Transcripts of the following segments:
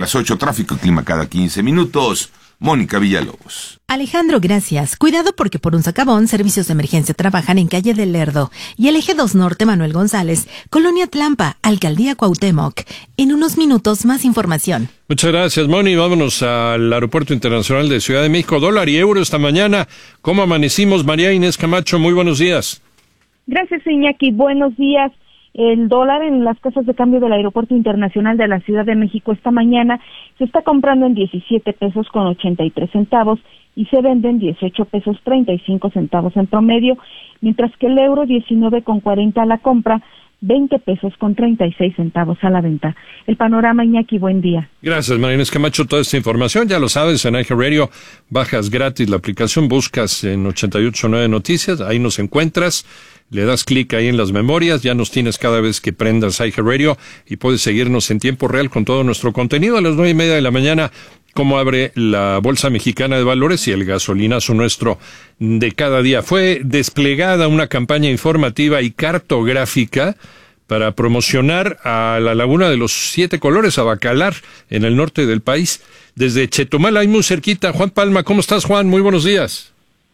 las 8, tráfico y clima cada 15 minutos. Mónica Villalobos. Alejandro, gracias. Cuidado porque por un socavón, servicios de emergencia trabajan en calle del Lerdo y el eje 2 Norte Manuel González, Colonia Tlampa, Alcaldía Cuauhtémoc. En unos minutos más información. Muchas gracias, Moni. Vámonos al Aeropuerto Internacional de Ciudad de México. Dólar y euro esta mañana. ¿Cómo amanecimos? María Inés Camacho, muy buenos días. Gracias, Iñaki. Buenos días. El dólar en las casas de cambio del Aeropuerto Internacional de la Ciudad de México esta mañana se está comprando en 17 pesos con 83 centavos y se vende en 18 pesos 35 centavos en promedio, mientras que el euro 19 con 40 a la compra, 20 pesos con 36 centavos a la venta. El panorama, Iñaki, buen día. Gracias, María Inés Camacho. Toda esta información, ya lo sabes, en iHeartRadio, bajas gratis la aplicación, buscas en 88.9 Noticias, ahí nos encuentras. Le das clic ahí en las memorias, ya nos tienes cada vez que prendas iHeartRadio y puedes seguirnos en tiempo real con todo nuestro contenido. A las 9:30 de la mañana, cómo abre la Bolsa Mexicana de Valores y el gasolinazo nuestro de cada día. Fue desplegada una campaña informativa y cartográfica para promocionar a la Laguna de los Siete Colores, a Bacalar, en el norte del país. Desde Chetumal, ahí muy cerquita. Juan Palma, ¿cómo estás, Juan? Muy buenos días.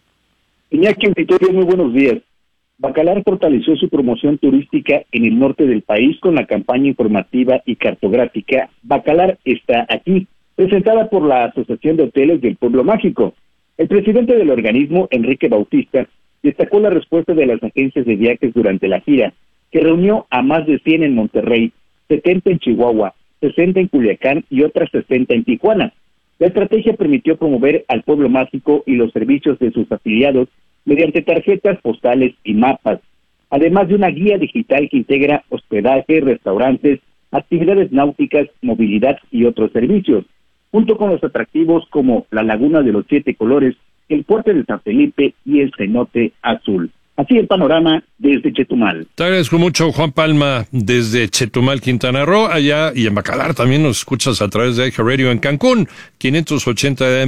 Iñaki, muy buenos días. Bacalar fortaleció su promoción turística en el norte del país con la campaña informativa y cartográfica Bacalar está aquí, presentada por la Asociación de Hoteles del Pueblo Mágico. El presidente del organismo, Enrique Bautista, destacó la respuesta de las agencias de viajes durante la gira, que reunió a más de 100 en Monterrey, 70 en Chihuahua, 60 en Culiacán y otras 60 en Tijuana. La estrategia permitió promover al Pueblo Mágico y los servicios de sus afiliados mediante tarjetas postales y mapas, además de una guía digital que integra hospedaje, restaurantes, actividades náuticas, movilidad y otros servicios, junto con los atractivos como la Laguna de los Siete Colores, el Puerto de San Felipe y el Cenote Azul. Así el panorama desde Chetumal. Te agradezco mucho, Juan Palma, desde Chetumal, Quintana Roo, allá, y en Bacalar también nos escuchas a través de iHeartRadio en Cancún, 580 de AM,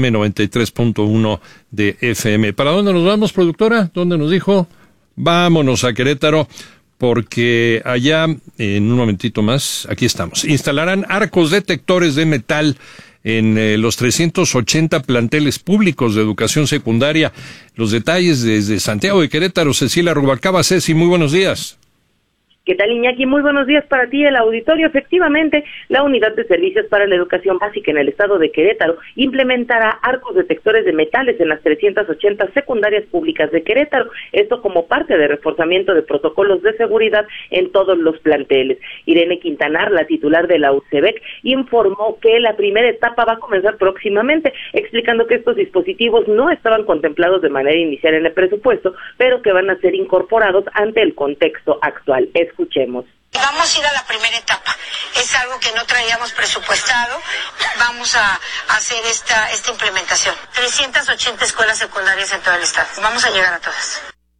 93.1 de FM. ¿Para dónde nos vamos, productora? ¿Dónde nos dijo? Vámonos a Querétaro, porque allá, en un momentito más, aquí estamos. Instalarán arcos detectores de metal en los 380 planteles públicos de educación secundaria. Los detalles desde Santiago de Querétaro, Cecilia Rubalcaba. Ceci, muy buenos días. ¿Qué tal, Iñaki? Muy buenos días para ti, el auditorio. Efectivamente, la Unidad de Servicios para la Educación Básica en el estado de Querétaro implementará arcos detectores de metales en las 380 secundarias públicas de Querétaro, esto como parte de reforzamiento de protocolos de seguridad en todos los planteles. Irene Quintanar, la titular de la UCEBEC, informó que la primera etapa va a comenzar próximamente, explicando que estos dispositivos no estaban contemplados de manera inicial en el presupuesto, pero que van a ser incorporados ante el contexto actual. Escuchemos. Vamos a ir a la primera etapa. Es algo que no traíamos presupuestado. Vamos a hacer esta implementación. 380 escuelas secundarias en todo el estado. Vamos a llegar a todas.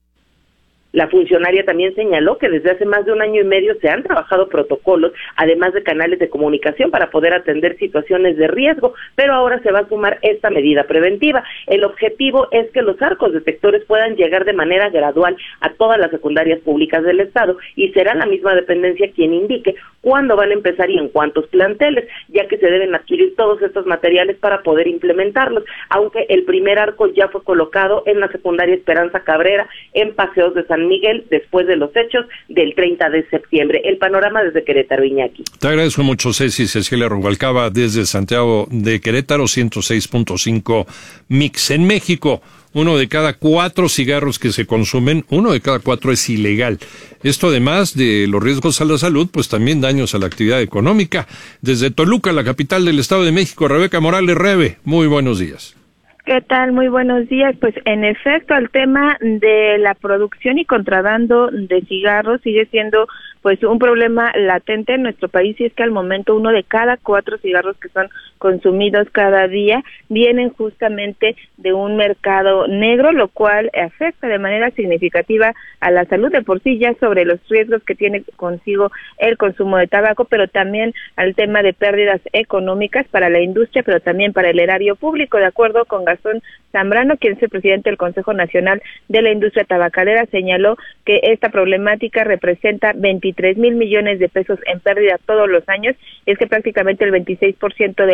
La funcionaria también señaló que desde hace más de un año y medio se han trabajado protocolos, además de canales de comunicación para poder atender situaciones de riesgo, pero ahora se va a sumar esta medida preventiva. El objetivo es que los arcos detectores puedan llegar de manera gradual a todas las secundarias públicas del estado y será la misma dependencia quien indique cuándo van a empezar y en cuántos planteles, ya que se deben adquirir todos estos materiales para poder implementarlos, aunque el primer arco ya fue colocado en la secundaria Esperanza Cabrera, en Paseos de San Miguel, después de los hechos del 30 de septiembre. El panorama desde Querétaro, Iñaki. Te agradezco mucho, Cecilia Rubalcaba, desde Santiago de Querétaro, 106.5 Mix. En México, 1 de cada 4 cigarros que se consumen, 1 de cada 4 es ilegal. Esto, además de los riesgos a la salud, pues también daños a la actividad económica. Desde Toluca, la capital del Estado de México, Rebeca Morales. Rebe, muy buenos días. ¿Qué tal? Muy buenos días. Pues en efecto, el tema de la producción y contrabando de cigarros sigue siendo pues un problema latente en nuestro país, y es que al momento 1 de cada 4 cigarros que son consumidos cada día vienen justamente de un mercado negro, lo cual afecta de manera significativa a la salud de por sí, ya sobre los riesgos que tiene consigo el consumo de tabaco, pero también al tema de pérdidas económicas para la industria, pero también para el erario público. De acuerdo con Gastón Zambrano, quien es el presidente del Consejo Nacional de la Industria Tabacalera, señaló que esta problemática representa 23,000 millones de pesos en pérdida todos los años, y es que prácticamente el 26% de